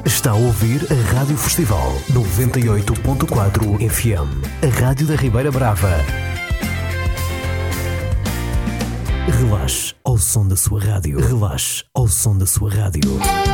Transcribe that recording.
Está a ouvir a Rádio Festival 98.4 FM, a Rádio da Ribeira Brava. Relaxe ao som da sua rádio. Relaxe ao som da sua rádio.